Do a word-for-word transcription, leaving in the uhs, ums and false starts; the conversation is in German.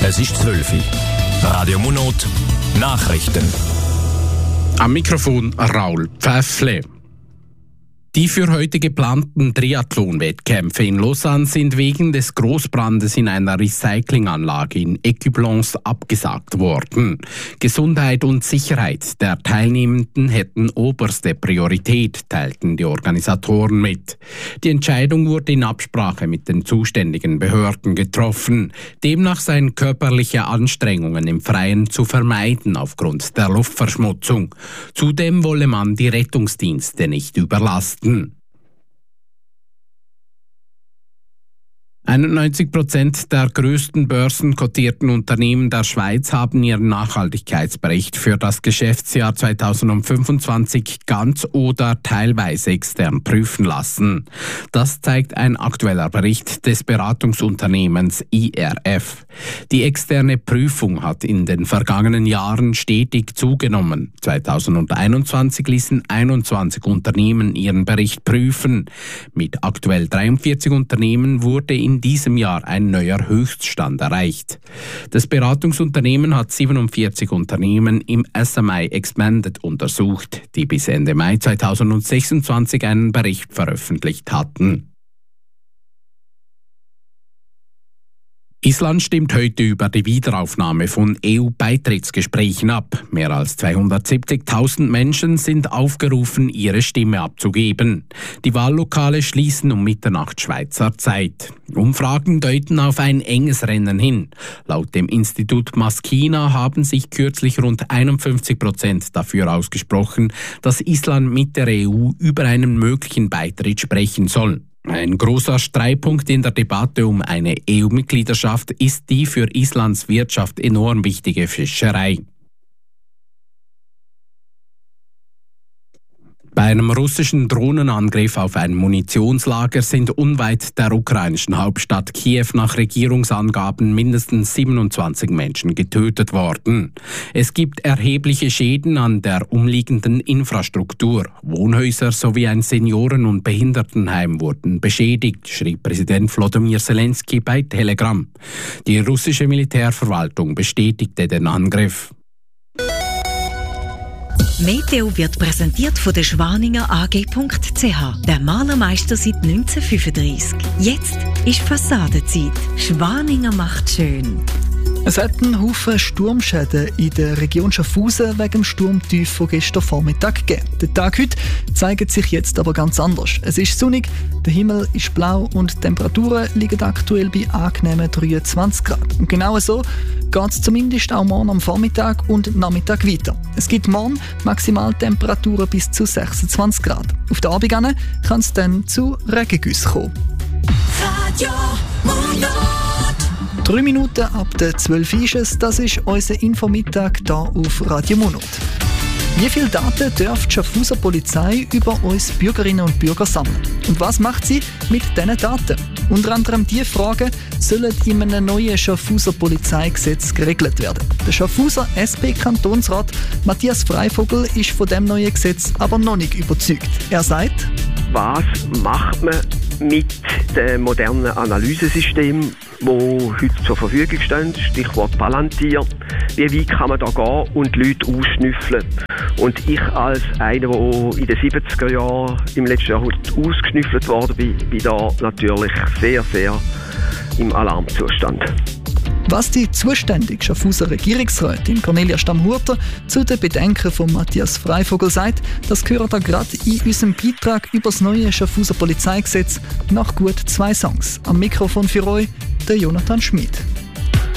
Es ist zwölf Uhr. Radio Monot, Nachrichten. Am Mikrofon Raul Pfäffle. Die für heute geplanten Triathlon-Wettkämpfe in Lausanne sind wegen des Großbrandes in einer Recyclinganlage in Écublens abgesagt worden. Gesundheit und Sicherheit der Teilnehmenden hätten oberste Priorität, teilten die Organisatoren mit. Die Entscheidung wurde in Absprache mit den zuständigen Behörden getroffen. Demnach seien körperliche Anstrengungen im Freien zu vermeiden aufgrund der Luftverschmutzung. Zudem wolle man die Rettungsdienste nicht überlasten. einundneunzig Prozent der größten börsenkotierten Unternehmen der Schweiz haben ihren Nachhaltigkeitsbericht für das Geschäftsjahr zweitausendfünfundzwanzig ganz oder teilweise extern prüfen lassen. Das zeigt ein aktueller Bericht des Beratungsunternehmens I R F. Die externe Prüfung hat in den vergangenen Jahren stetig zugenommen. zweitausendeinundzwanzig ließen einundzwanzig Unternehmen ihren Bericht prüfen. Mit aktuell dreiundvierzig Unternehmen wurde in In diesem Jahr ein neuer Höchststand erreicht. Das Beratungsunternehmen hat siebenundvierzig Unternehmen im S M I Expanded untersucht, die bis Ende Mai zweitausendsechsundzwanzig einen Bericht veröffentlicht hatten. Island stimmt heute über die Wiederaufnahme von E U-Beitrittsgesprächen ab. Mehr als zweihundertsiebzigtausend Menschen sind aufgerufen, ihre Stimme abzugeben. Die Wahllokale schließen um Mitternacht Schweizer Zeit. Umfragen deuten auf ein enges Rennen hin. Laut dem Institut Maskina haben sich kürzlich rund einundfünfzig Prozent dafür ausgesprochen, dass Island mit der E U über einen möglichen Beitritt sprechen soll. Ein großer Streitpunkt in der Debatte um eine E U-Mitgliedschaft ist die für Islands Wirtschaft enorm wichtige Fischerei. Bei einem russischen Drohnenangriff auf ein Munitionslager sind unweit der ukrainischen Hauptstadt Kiew nach Regierungsangaben mindestens siebenundzwanzig Menschen getötet worden. Es gibt erhebliche Schäden an der umliegenden Infrastruktur. Wohnhäuser sowie ein Senioren- und Behindertenheim wurden beschädigt, schrieb Präsident Wladimir Zelensky bei Telegram. Die russische Militärverwaltung bestätigte den Angriff. Meteo wird präsentiert von der Schwaninger A G punkt C H, der Malermeister seit neunzehnhundertfünfunddreissig. Jetzt ist Fassadenzeit. Schwaninger macht schön. Es hat einen Haufen Sturmschäden in der Region Schaffhausen wegen dem Sturmtief von gestern Vormittag gegeben. Der Tag heute zeigt sich jetzt aber ganz anders. Es ist sonnig, der Himmel ist blau und die Temperaturen liegen aktuell bei angenehmen dreiundzwanzig Grad. Und genau so geht es zumindest auch morgen am Vormittag und Nachmittag weiter. Es gibt morgen Maximaltemperaturen bis zu sechsundzwanzig Grad. Auf der Abend kann es dann zu Regengüssen kommen. Radio Monot. Drei Minuten ab der zwölf ist es, das ist unser Infomittag hier auf Radio Monot. Wie viele Daten darf die Schaffhauser Polizei über uns Bürgerinnen und Bürger sammeln? Und was macht sie mit diesen Daten? Unter anderem diese Fragen sollen in einem neuen Schaffhauser Polizeigesetz geregelt werden. Der Schaffhauser S P-Kantonsrat Matthias Freivogel ist von dem neuen Gesetz aber noch nicht überzeugt. Er sagt: Was macht man mit dem modernen Analysesystem, die heute zur Verfügung stehen, Stichwort Palantir? Wie weit kann man da gehen und die Leute ausschnüffeln? Und ich als einer, der in den siebziger Jahren im letzten Jahrhundert ausgeschnüffelt worden bin, bin da natürlich sehr, sehr im Alarmzustand. Was die zuständige Schaffhauser Regierungsrätin Cornelia Stamm-Hurter zu den Bedenken von Matthias Freivogel sagt, das gehört da gerade in unserem Beitrag über das neue Schaffhauser Polizeigesetz nach gut zwei Songs. Am Mikrofon für euch der Jonathan Schmid.